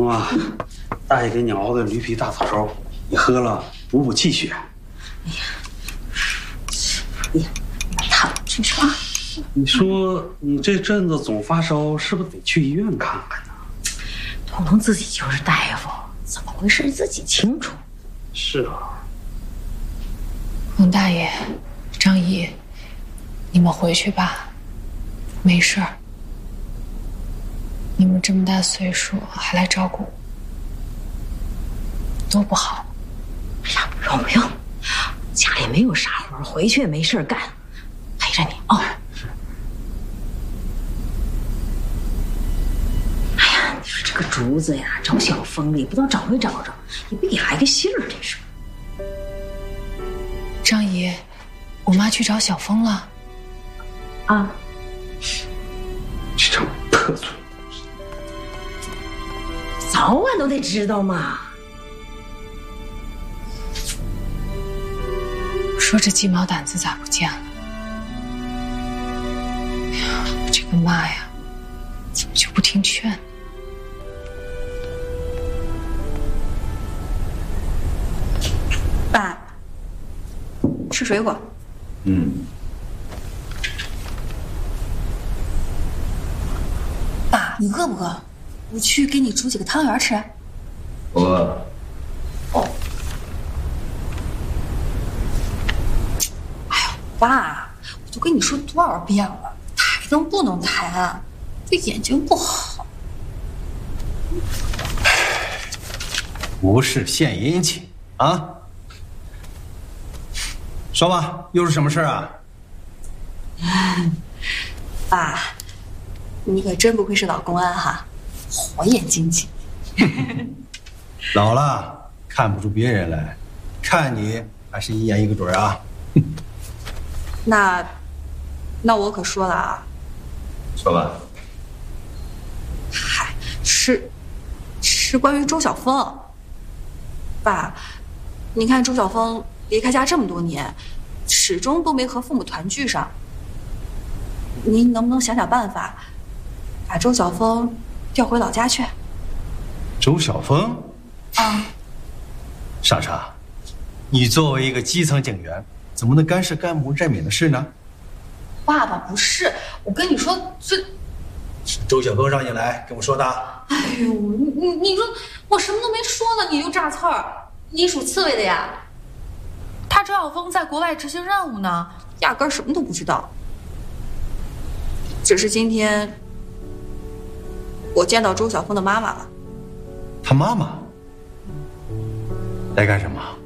风啊，大爷给你熬的驴皮大枣粥，你喝了补补气血。 哎呀，烫去啥？ 你说你这阵子总发烧，是不是得去医院看看呢？ 彤彤自己就是大夫，怎么回事自己清楚。 是啊。 冯大爷、张姨，你们回去吧，没事儿。你们这么大岁数还来照顾我，多不好。 哎呀，不用，家里没有啥活，回去也没事干，陪着你啊。哎呀，你说这个竹子呀，找小峰也不知道找没找着，也不给来个信儿，这是。 张姨，我妈去找小峰了。 啊， 这张破嘴， 早晚都得知道嘛。 说这鸡毛掸子咋不见了？哎呀，我这个妈呀，怎么就不听劝？ 爸，吃水果。爸，你饿不饿？我去给你煮几个汤圆吃。 不饿。 哦。哎呦，爸，我都跟你说多少遍了，台灯不能抬啊，对眼睛不好。 无事献殷勤啊！说吧，又是什么事啊？ 爸，你可真不愧是老公安哈，火眼金睛。 老了看不出别人来，看你还是一言一个准啊！ 那我可说了啊。 说吧。 嗨，是关于周晓峰。爸，你看周晓峰离开家这么多年，始终都没和父母团聚上。您能不能想想办法，把周晓峰调回老家去？ 周晓峰？ 啊， 莎莎，你作为一个基层警员，怎么能干涉干部任免的事呢？ 爸爸，不是，我跟你说，是周晓峰让你来跟我说的。 哎呦，你说我什么都没说呢，你就炸刺儿，你属刺猬的呀？他周晓峰在国外执行任务呢，压根儿什么都不知道。只是今天我见到周晓峰的妈妈了。 他妈妈来干什么？